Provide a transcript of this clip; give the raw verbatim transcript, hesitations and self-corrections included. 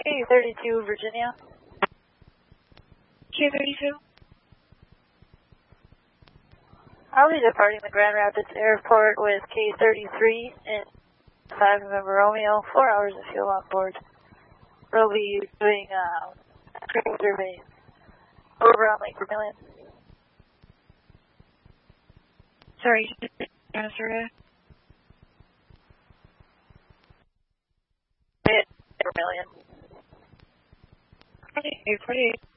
K thirty-two, Virginia. K thirty-two. I'll be departing the Grand Rapids Airport with K thirty-three in five November Romeo, four hours of fuel on board. We'll be doing uh, training surveys over on Lake Vermilion. Sorry, survey. Vermilion. Okay, eight forty-eight.